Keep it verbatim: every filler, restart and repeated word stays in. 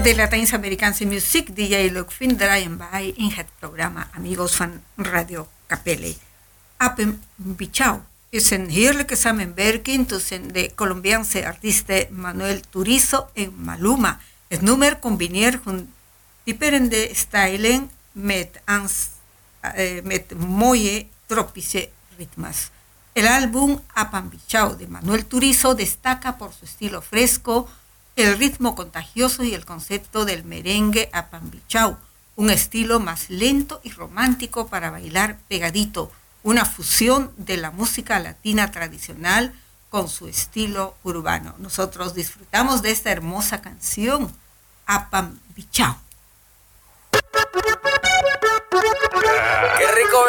de Latijns-Amerikaanse muziek die jij leuk vindt, draaien wij in het programma Amigos van Radio Capelle. Apem Bichao is een heerlijke samenwerking tussen de Colombiaanse artiesten Manuel Turizo en Maluma. Het nummer combineert hun typerende stijlen met, ans, uh, met mooie tropische ritmes. El álbum Apambichao de Manuel Turizo destaca por su estilo fresco, el ritmo contagioso y el concepto del merengue apambichao, un estilo más lento y romántico para bailar pegadito, una fusión de la música latina tradicional con su estilo urbano. Nosotros disfrutamos de esta hermosa canción, Apambichao. ¡Qué rico!